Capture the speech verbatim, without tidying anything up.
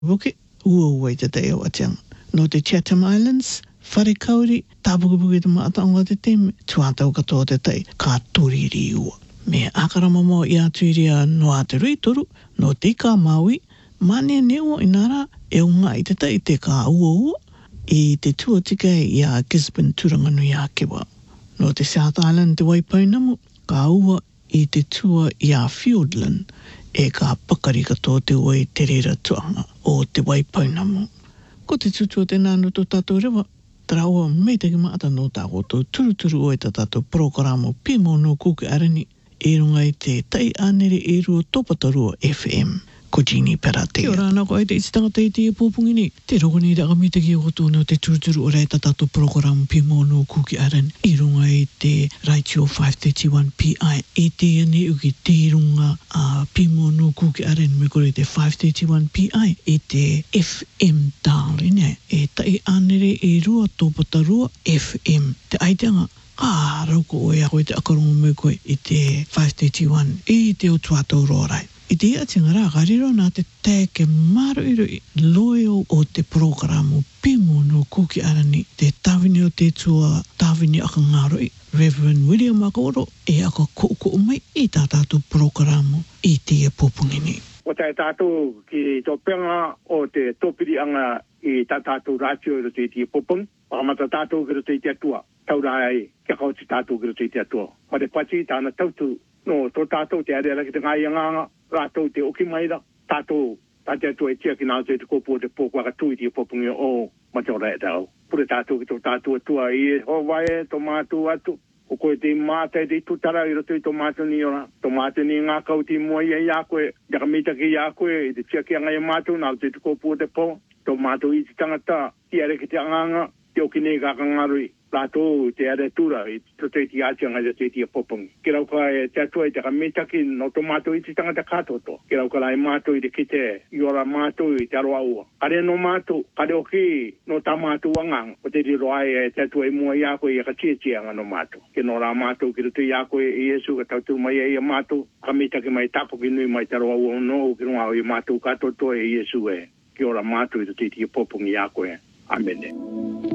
Woke ua ua i te te o atiang. No te Chatham Islands, wharekauri, tāpukupuki te maataonga te teme, tuatau katoa te tei, ka turiri ua. Me akarama mo i atu iria no Aotearoa toru, no te ka Maui, mane neo inara e unga i te tei te ka ua ua, i te tua tika i a Gisborne Turanganui a Kewa. No te South Island te Waipainamu, ka ua i te tua i a Fiordland, e ka pakari katoa te ua i te rera tuanga o te Waipainamu. Ko te tutua te nānu tō tātou rewa, tara ua mei te ki maata no tā koto turu turu o e tā tātou programo pimo no kuke arani e runga i te tai anere e rua topatarua F M. Ko Jeannie Peratea. Kia ora ana ko ai te iti tangata i te e pōpungi ni. Te roko ni raka mita ki o tōna te turuturu o rei tātou programu pimo no kuki aran. I runga i te Raichio five thirty-one P I. E te ane uki te runga uh, pimo no kuki aran. Me kore te five thirty-one P I. E te F M tāle ne. E tai anere e rua tōpatarua F M. Te aiteanga. Ah, rauko oe a koe te akarongo me koe i te five thirty-one. I te o tuatau rorai. I te ia tinga rā, kariro nā te tēke maru iro i loeo o te programo pimo no kuki arani, te tāwini o te tua tāwini aka ngāroi, Reverend William Akaoro, e aka kouko mai i tā tātou programo i te e pōpungini. O tai tātou ki tō penga o te tōpiri anga i tā tātou rātio i roto i te pōpung, pakamata tātou ki roto i te atua, taurai kia kauti tātou ki roto i te atua. Ma te pati tāna tautu, no tō tātou te areara ki te ngai anganga, rātou te oki maira, tātou tātou atua e tia ki nāu te te kōpua te pōkuaka tui te pōpungi o Mataora e tau. Pure tātou ki tō tātou atua i e hovae tō mātou atu. O koe te mātai te tutara i roto i tō mātou ni ora. Tō mātou ni ngā kau ti mua i e ia koe. Yaka mita ki ia koe i te tia ki anga i mātou nāu te te kōpua te pō. Tō mātou i te tangata, ti are ki te anganga, te oki nei ka kangarui. Rātou te are tura i te te te atianga i te te popongi. Ke rau ka e te atua i te ka metaki no tō mātou i te tangata kātoto. Ke rau ka lai mātou i te kite i ora mātou i te aroa ua. Kare no mātou, kare oki no tā mātou angang. O te te roa e te atua i mua i a koe i a ka tietianga no mātou. Ke no rā mātou ki rutu i a koe i Yesu ka tautu mai e i a mātou. Ka metaki mai tapoki nui mai te aroa ua no ki runga o i mātou kātoto e Yesu e. Ke ora mātou i te te popongi i a koe. Amen.